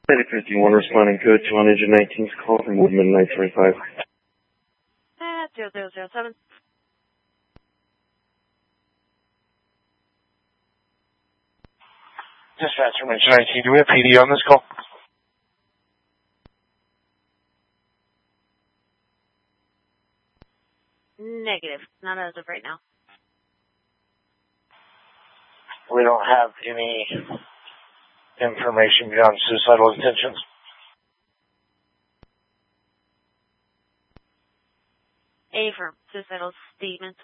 51 responding code to on engine 19's call from Woodman 925. 0007. Dispatch from engine 19, do we have PD on this call? Negative. Not as of right now. We don't have any information beyond suicidal intentions. A for suicidal statements.